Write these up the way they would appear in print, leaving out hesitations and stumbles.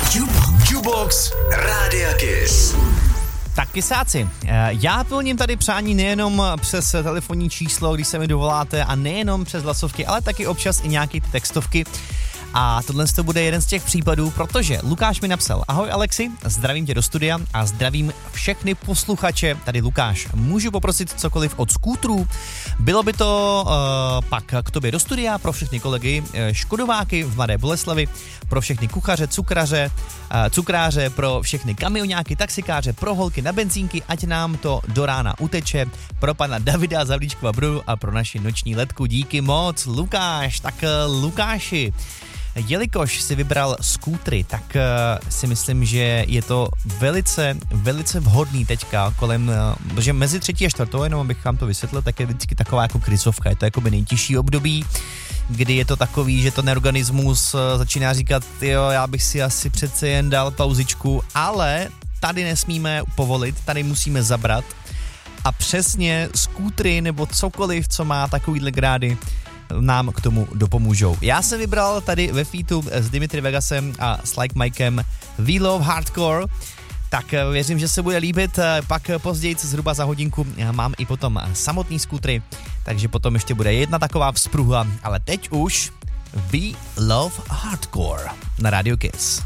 Jukebox Rádia Kiss. Tak kysáci, já plním tady přání nejenom přes telefonní číslo, když se mi dovoláte, a nejenom přes hlasovky, ale taky občas i nějaké textovky. A tohle to bude jeden z těch případů, protože Lukáš mi napsal: ahoj Alexi, zdravím tě do studia a zdravím všechny posluchače. Tady Lukáš, můžu poprosit cokoliv od skútrů? Bylo by to pak k tobě do studia pro všechny kolegy škodováky v Mladé Boleslavi, pro všechny kuchaře, cukráře, pro všechny kamioňáky, taxikáře, pro holky na benzínky, ať nám to do rána uteče, pro pana Davida Zavlíčkova Bru a pro naši noční letku. Díky moc, Lukáš. Tak Lukáši, jelikož si vybral skútry, tak si myslím, že je to velice vhodný teďka protože mezi 3. a 4., jenom abych vám to vysvětlil, tak je vždycky taková jako krizovka, je to jakoby nejtěžší období, kdy je to takový, že ten organismus začíná říkat, jo, já bych si asi přece jen dal pauzičku, ale tady nesmíme povolit, tady musíme zabrat a přesně skútry nebo cokoliv, co má takovýhle grády, nám k tomu dopomůžou. Já jsem vybral tady ve featu s Dimitri Vegasem a s Like Mikem We Love Hardcore, tak věřím, že se bude líbit. Pak později, zhruba za hodinku, mám i potom samotný skútry, takže potom ještě bude jedna taková vzpruha, ale teď už We Love Hardcore na Radio Kiss.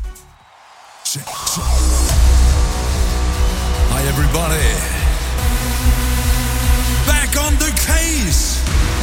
Hi everybody, back on the case.